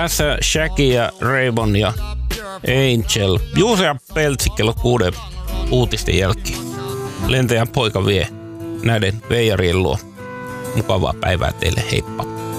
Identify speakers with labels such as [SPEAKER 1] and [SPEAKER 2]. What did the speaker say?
[SPEAKER 1] Tässä Shaggy ja Raybon ja Angel. Juuse ja Peltsi kello 6 uutisten jälkeen. Lentäjän poika vie näiden veijarien luo. Mukavaa päivää teille, heippa.